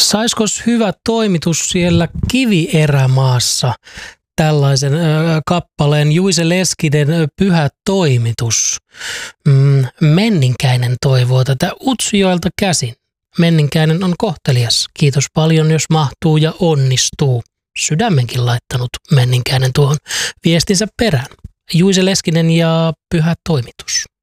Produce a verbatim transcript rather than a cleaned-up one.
Saisikos hyvä toimitus siellä Kivierämaassa tällaisen ö, kappaleen Juise Leskinen Pyhä toimitus? Mm, Menninkäinen toivoo tätä Utsjoelta käsin. Menninkäinen on kohtelias. Kiitos paljon, jos mahtuu ja onnistuu. Sydämenkin laittanut Menninkäinen tuohon viestinsä perään. Juise Leskinen ja Pyhä toimitus.